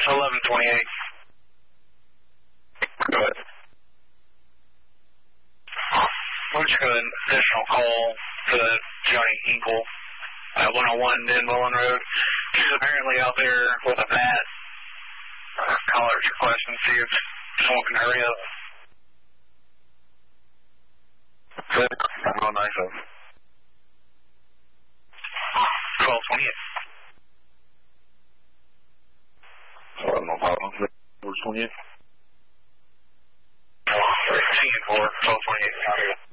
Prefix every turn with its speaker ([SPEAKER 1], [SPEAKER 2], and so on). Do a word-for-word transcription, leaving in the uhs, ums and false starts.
[SPEAKER 1] eleven twenty-eight.
[SPEAKER 2] Go ahead.
[SPEAKER 1] We're just got an additional call to Johnny Hinkle at one oh one Den Mullen Road. He's apparently out there with a bat. Uh, caller's request and see if someone can hurry up.
[SPEAKER 2] Good. I'm on nine seven.
[SPEAKER 1] twelve twenty-eight.
[SPEAKER 2] So no problem. Where's twenty-eight?
[SPEAKER 1] Singing for twelve twenty-eight.